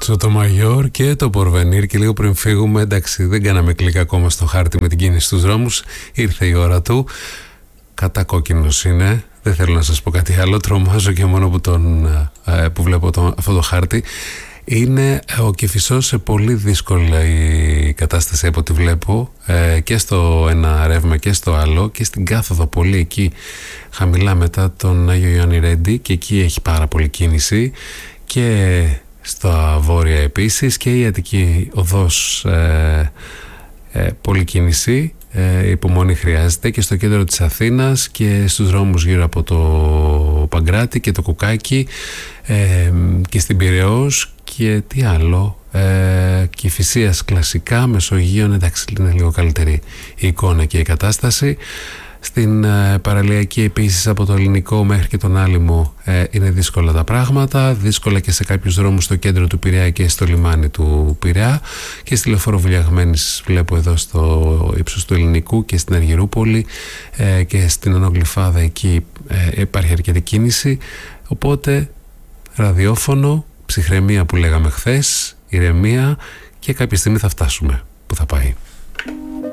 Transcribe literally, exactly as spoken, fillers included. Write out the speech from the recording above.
Σοτομαγιόρ και το Πορβενίρ. Και λίγο πριν φύγουμε, εντάξει, δεν κάναμε κλικ ακόμα στο χάρτη με την κίνηση στους δρόμους. Ήρθε η ώρα του. Κατακόκκινος είναι. Δεν θέλω να σας πω κάτι άλλο. Τρομάζω και μόνο που, τον, που βλέπω τον, αυτό το χάρτη. Είναι ο Κηφισός σε πολύ δύσκολη κατάσταση από ό,τι βλέπω, ε, και στο ένα ρεύμα και στο άλλο, και στην κάθοδο πολύ εκεί χαμηλά μετά τον Άγιο Ιωάννη Ρέντι, και εκεί έχει πάρα πολύ κίνηση, και στα βόρεια επίσης, και η Αττική οδός ε, ε, πολύ κίνηση. Ε, υπομονή χρειάζεται και στο κέντρο της Αθήνας και στους δρόμους γύρω από το Παγκράτη και το Κουκάκι, ε, και στην Πειραιώς, και τι άλλο, ε, Κηφισίας κλασικά, Μεσογείων, εντάξει, είναι λίγο καλύτερη η εικόνα και η κατάσταση. Στην ε, παραλιακή επίσης από το Ελληνικό μέχρι και τον Άλυμο ε, είναι δύσκολα τα πράγματα, δύσκολα και σε κάποιους δρόμους στο κέντρο του Πειραιά και στο λιμάνι του Πειραιά, και στη Λεωφόρο Βουλιαγμένης βλέπω εδώ στο ύψος του Ελληνικού και στην Αργυρούπολη, ε, και στην Ανογλυφάδα εκεί ε, υπάρχει αρκετή κίνηση. Οπότε ραδιόφωνο, ψυχραιμία που λέγαμε χθες, ηρεμία, και κάποια στιγμή θα φτάσουμε που θα πάει.